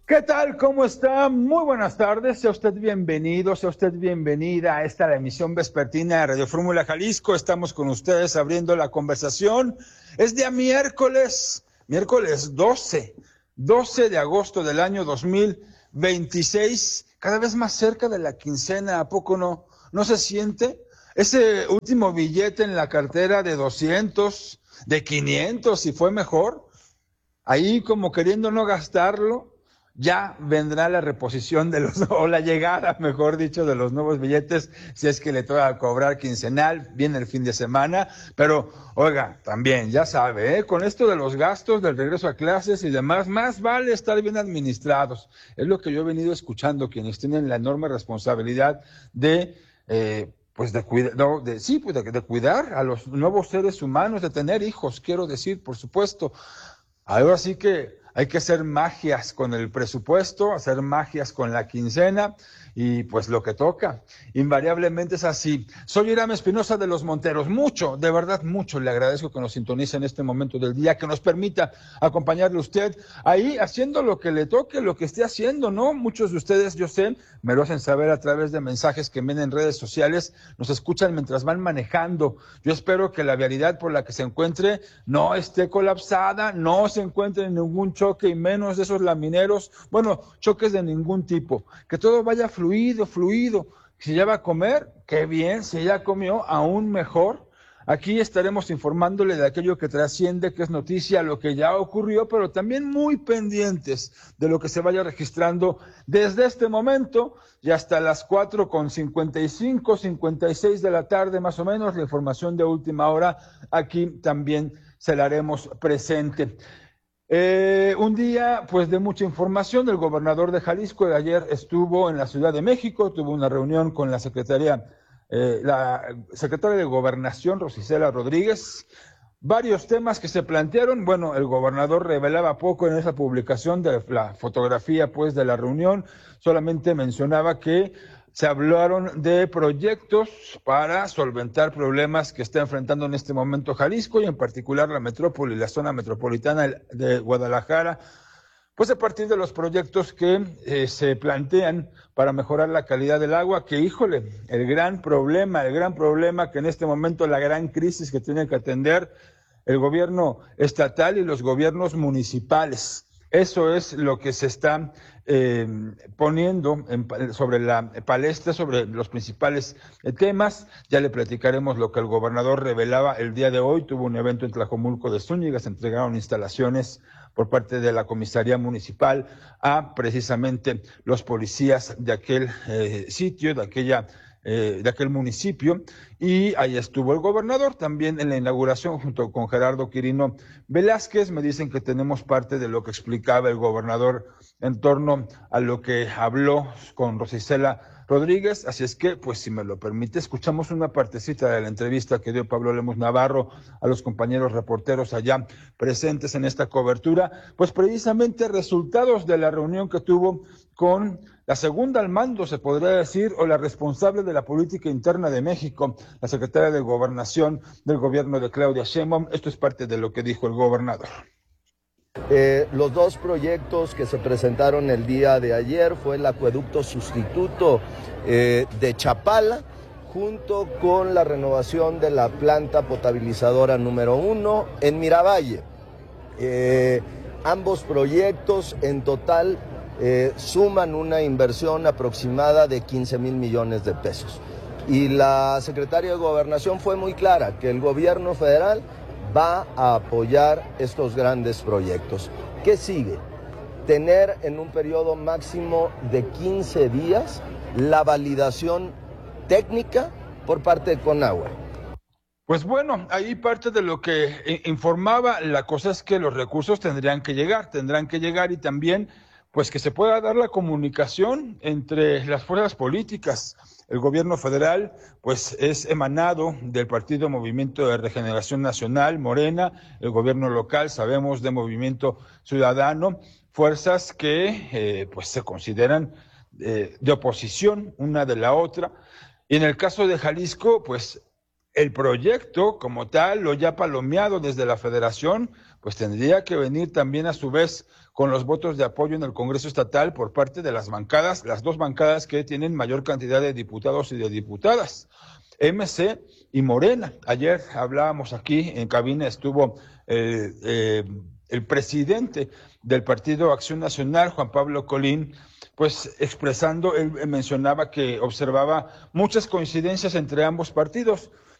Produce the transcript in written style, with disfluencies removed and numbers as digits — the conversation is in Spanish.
¿Qué tal? ¿Cómo está? Muy buenas tardes. Sea usted bienvenido, sea usted bienvenida a esta la emisión vespertina de Radio Fórmula Jalisco. Estamos con ustedes abriendo la conversación. Es día miércoles 12 de agosto del año 2026, cada vez más cerca de la quincena. ¿A poco no se siente? Ese último billete en la cartera de 200, de 500, si fue mejor, ahí como queriendo no gastarlo. Ya vendrá la reposición de los, o la llegada, mejor dicho, de los nuevos billetes, si es que le toca cobrar quincenal, viene el fin de semana, pero, oiga, también, ya sabe, con esto de los gastos, del regreso a clases y demás, más vale estar bien administrados. Es lo que yo he venido escuchando, quienes tienen la enorme responsabilidad de, de cuidar a los nuevos seres humanos, de tener hijos, quiero decir, por supuesto. Ahora sí que hay que hacer magias con el presupuesto, hacer magias con la quincena y pues lo que toca. Invariablemente es así. Soy Irán Espinosa de los Monteros. Mucho, de verdad mucho, le agradezco que nos sintonice en este momento del día, que nos permita acompañarle a usted ahí haciendo lo que le toque, lo que esté haciendo, ¿no? Muchos de ustedes, yo sé, me lo hacen saber a través de mensajes que ven en redes sociales, nos escuchan mientras van manejando. Yo espero que la vialidad por la que se encuentre no esté colapsada, no se encuentre en ningún choque y menos de esos lamineros, bueno, choques de ningún tipo, que todo vaya fluido. Si ya va a comer, qué bien, si ya comió, aún mejor. Aquí estaremos informándole de aquello que trasciende, que es noticia, lo que ya ocurrió, pero también muy pendientes de lo que se vaya registrando desde este momento y hasta las 4:55, 56 de la tarde más o menos, la información de última hora, aquí también se la haremos presente. Un día pues de mucha información. El gobernador de Jalisco de ayer estuvo en la Ciudad de México, tuvo una reunión con la secretaria de Gobernación, Rosicela Rodríguez. Varios temas que se plantearon. Bueno, el gobernador revelaba poco en esa publicación de la fotografía pues de la reunión, solamente mencionaba que se hablaron de proyectos para solventar problemas que está enfrentando en este momento Jalisco y en particular la metrópoli, la zona metropolitana de Guadalajara, pues a partir de los proyectos que se plantean para mejorar la calidad del agua, que híjole, el gran problema que en este momento, la gran crisis que tiene que atender el gobierno estatal y los gobiernos municipales. Eso es lo que se está poniendo sobre la palestra, sobre los principales temas. Ya le platicaremos lo que el gobernador revelaba el día de hoy. Tuvo un evento en Tlajomulco de Zúñiga, se entregaron instalaciones por parte de la comisaría municipal a precisamente los policías de aquel sitio, de aquel municipio, y ahí estuvo el gobernador también en la inauguración junto con Gerardo Quirino Velázquez. Me dicen que tenemos parte de lo que explicaba el gobernador en torno a lo que habló con Rosicela Rodríguez, así es que, pues si me lo permite, escuchamos una partecita de la entrevista que dio Pablo Lemus Navarro a los compañeros reporteros allá presentes en esta cobertura, pues precisamente resultados de la reunión que tuvo con la segunda al mando, se podría decir, o la responsable de la política interna de México, la secretaria de Gobernación del gobierno de Claudia Sheinbaum. Esto es parte de lo que dijo el gobernador. Los dos proyectos que se presentaron el día de ayer fue el acueducto sustituto de Chapala, junto con la renovación de la planta potabilizadora número 1 en Miravalle. Ambos proyectos en total suman una inversión aproximada de 15,000 millones de pesos. Y la secretaria de Gobernación fue muy clara, que el gobierno federal va a apoyar estos grandes proyectos. ¿Qué sigue? Tener en un periodo máximo de 15 días la validación técnica por parte de Conagua. Pues bueno, ahí parte de lo que informaba. La cosa es que los recursos tendrán que llegar y también pues que se pueda dar la comunicación entre las fuerzas políticas. El gobierno federal pues es emanado del Partido Movimiento de Regeneración Nacional, Morena, el gobierno local sabemos de Movimiento Ciudadano, fuerzas que pues se consideran de oposición una de la otra. Y en el caso de Jalisco, pues el proyecto como tal, lo ya palomeado desde la federación, pues tendría que venir también a su vez con los votos de apoyo en el Congreso Estatal por parte de las bancadas, las dos bancadas que tienen mayor cantidad de diputados y de diputadas, MC y Morena. Ayer hablábamos aquí en cabina, estuvo el presidente del Partido Acción Nacional, Juan Pablo Colín, pues expresando, él mencionaba que observaba muchas coincidencias entre ambos partidos.